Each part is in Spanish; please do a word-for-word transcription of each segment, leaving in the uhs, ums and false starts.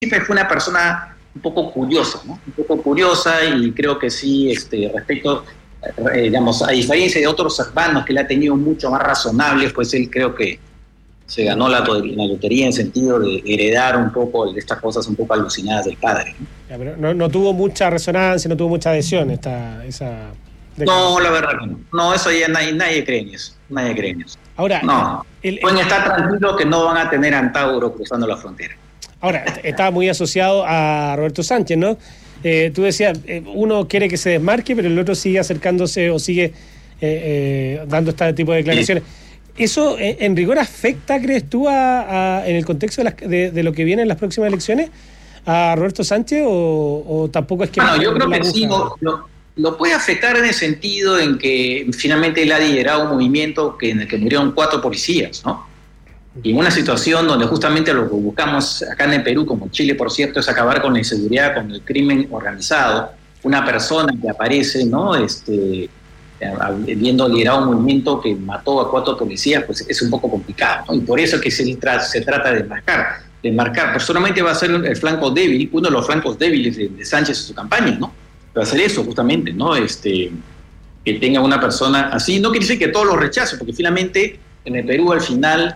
fue una persona un poco curiosa, ¿no? Un poco curiosa y creo que sí, este, respecto, eh, digamos, a diferencia de otros hermanos que le ha tenido mucho más razonables, pues él creo que se ganó la, la lotería en sentido de heredar un poco de estas cosas un poco alucinadas del padre, ¿no? Ya, pero no, no tuvo mucha resonancia, no tuvo mucha adhesión esta, esa... No, la verdad que no. No, eso ya nadie, nadie cree en eso. Nadie cree en eso. Ahora, no, el, pueden el, estar tranquilos que no van a tener Antauro cruzando la frontera. Ahora, está muy asociado a Roberto Sánchez, ¿no? Eh, tú decías, eh, uno quiere que se desmarque, pero el otro sigue acercándose o sigue eh, eh, dando este tipo de declaraciones. Sí. ¿Eso eh, en rigor afecta, crees tú, a, a, en el contexto de, las, de, de lo que viene en las próximas elecciones, a Roberto Sánchez o, o tampoco es que... Bueno, yo creo que sí, lo, lo, lo puede afectar en el sentido en que finalmente él ha liderado un movimiento que, en el que murieron cuatro policías, ¿no? Y en una situación donde justamente lo que buscamos acá en el Perú, como en Chile, por cierto, es acabar con la inseguridad, con el crimen organizado. Una persona que aparece, ¿no? Este, habiendo liderado un movimiento que mató a cuatro policías, pues es un poco complicado, ¿no? Y por eso es que se, tra- se trata de marcar, de marcar. Pues solamente va a ser el flanco débil, uno de los flancos débiles de, de Sánchez en su campaña, ¿no? Va a ser eso, justamente, ¿no? Este, que tenga una persona así. No quiere decir que todos lo rechacen, porque finalmente en el Perú al final...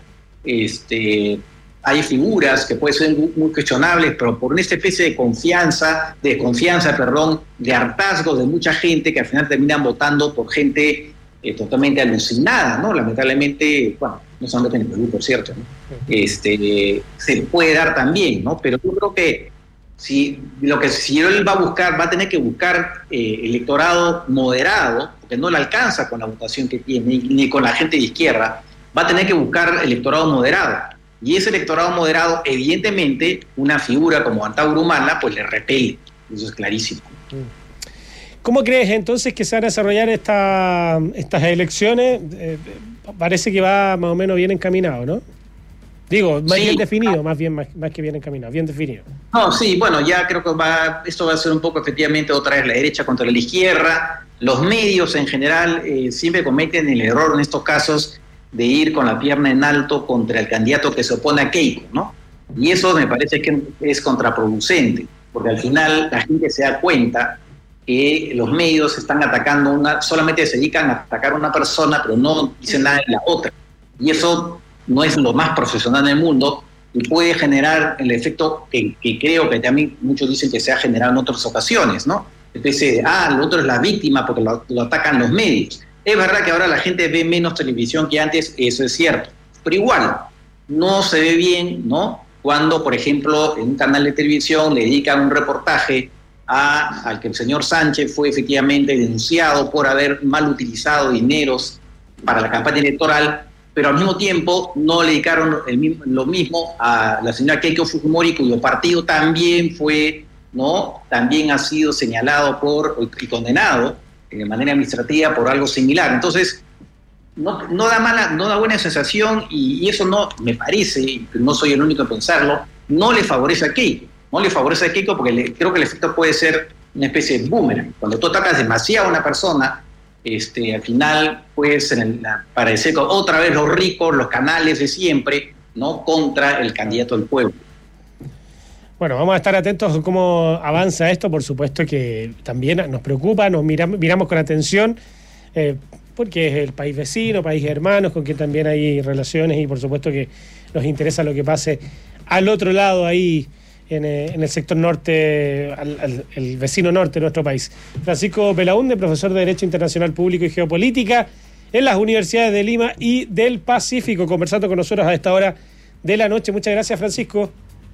Este, hay figuras que pueden ser muy cuestionables, pero por una especie de confianza, de desconfianza, perdón, de hartazgo de mucha gente que al final terminan votando por gente eh, totalmente alucinada, ¿no? Lamentablemente, bueno, no solamente en el Perú, por cierto, ¿no? Este, se puede dar también, ¿no? Pero yo creo que si lo que si él va a buscar, va a tener que buscar eh, electorado moderado, porque no le alcanza con la votación que tiene, ni con la gente de izquierda. Va a tener que buscar electorado moderado. Y ese electorado moderado, evidentemente, una figura como Antauro Humala, pues le repele. Eso es clarísimo. ¿Cómo crees entonces que se van a desarrollar esta, estas elecciones? Eh, parece que va más o menos bien encaminado, ¿no? Digo, más sí, bien definido, más bien más, más que bien encaminado, bien definido. No, sí, bueno, ya creo que va, esto va a ser un poco efectivamente otra vez la derecha contra la izquierda. Los medios en general eh, siempre cometen el error en estos casos de ir con la pierna en alto contra el candidato que se opone a Keiko, ¿no? Y eso me parece que es contraproducente, porque al final la gente se da cuenta que los medios están atacando una, solamente se dedican a atacar a una persona, pero no dicen nada de la otra. Y eso no es lo más profesional del mundo y puede generar el efecto que, que creo que también muchos dicen que se ha generado en otras ocasiones, ¿no? Especie de, ah, el otro es la víctima porque lo, lo atacan los medios. Es verdad que ahora la gente ve menos televisión que antes, eso es cierto. Pero igual, no se ve bien, ¿no? Cuando, por ejemplo, en un canal de televisión le dedican un reportaje a, al que el señor Sánchez fue efectivamente denunciado por haber mal utilizado dineros para la campaña electoral, pero al mismo tiempo no le dedicaron el mismo, lo mismo a la señora Keiko Fujimori, cuyo partido también fue, ¿no? También ha sido señalado por y condenado de manera administrativa por algo similar. Entonces, no, no da mala, no da buena sensación y, y eso no, me parece, y no soy el único en pensarlo, no le favorece a Keiko. No le favorece a Keiko porque le, creo que el efecto puede ser una especie de boomerang. Cuando tú atacas demasiado a una persona, este, al final puedes parecer otra vez los ricos, los canales de siempre, ¿no? Contra el candidato del pueblo. Bueno, vamos a estar atentos a cómo avanza esto, por supuesto que también nos preocupa, nos miramos, miramos con atención, eh, porque es el país vecino, país hermanos, con quien también hay relaciones y por supuesto que nos interesa lo que pase al otro lado ahí, en, eh, en el sector norte, al, al, el vecino norte de nuestro país. Francisco Belaúnde, profesor de Derecho Internacional Público y Geopolítica en las universidades de Lima y del Pacífico, conversando con nosotros a esta hora de la noche. Muchas gracias, Francisco.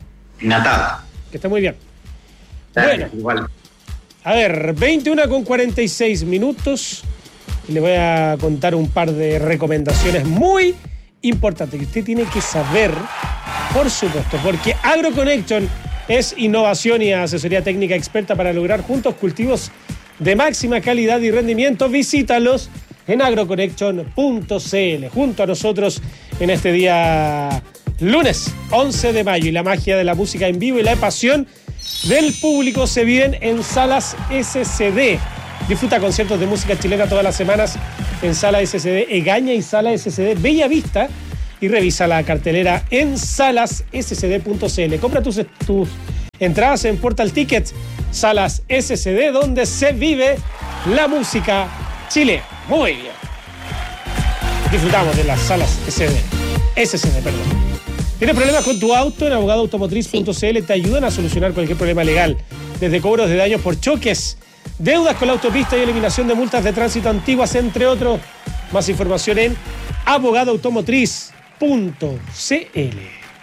Nada. Que esté muy bien. Dale, bueno, igual. A ver, veintiuna con cuarenta y seis minutos. Y le voy a contar un par de recomendaciones muy importantes que usted tiene que saber, por supuesto, porque AgroConnection es innovación y asesoría técnica experta para lograr juntos cultivos de máxima calidad y rendimiento. Visítalos en agroconnection punto c l. Junto a nosotros en este día lunes once de mayo, y la magia de la música en vivo y la pasión del público se viven en Salas S C D. Disfruta conciertos de música chilena todas las semanas en Sala S C D Egaña y Sala S C D Bella Vista, y revisa la cartelera en salas s c d punto c l. Compra tus, tus Entradas en Portal Tickets, salas S C D, donde se vive la música chilena. Muy bien. Disfrutamos de las salas S C D. S C D, perdón. ¿Tienes problemas con tu auto? En abogado automotriz punto c l te ayudan a solucionar cualquier problema legal, desde cobros de daños por choques, deudas con la autopista y eliminación de multas de tránsito antiguas, entre otros. Más información en abogado automotriz punto c l.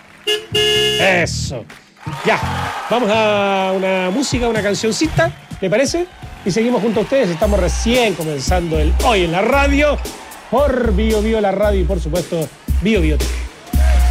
Eso. Ya, vamos a una música, una cancioncita, ¿le parece? Y seguimos junto a ustedes. Estamos recién comenzando el Hoy en la Radio, por Bio Bio la Radio y por supuesto Bio Bio T V.